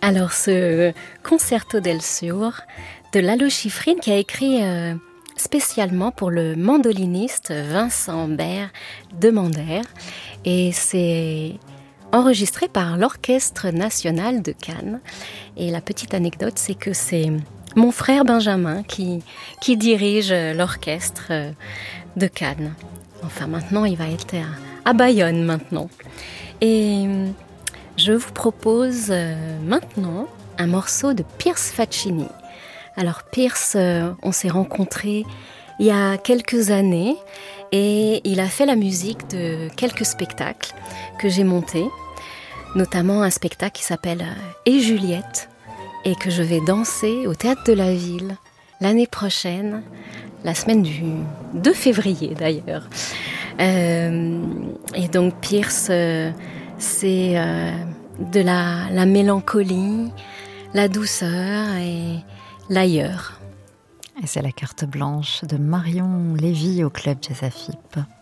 Alors, ce Concerto del Sur de Lalo Schifrin qui a écrit spécialement pour le mandoliniste Vincent Bert de Mander. Et c'est enregistré par l'Orchestre national de Cannes. Et la petite anecdote, c'est que c'est mon frère Benjamin qui dirige l'orchestre de Cannes. Enfin, maintenant, il va être à Bayonne maintenant. Et je vous propose maintenant un morceau de Piers Faccini. Alors Piers, on s'est rencontrés il y a quelques années et il a fait la musique de quelques spectacles que j'ai montés, notamment un spectacle qui s'appelle Et Juliette et que je vais danser au Théâtre de la Ville l'année prochaine, la semaine du 2 février d'ailleurs. Et donc Piers, c'est de la mélancolie, la douceur et l'ailleurs. Et c'est la carte blanche de Marion Lévy au Club Jazz AFIP.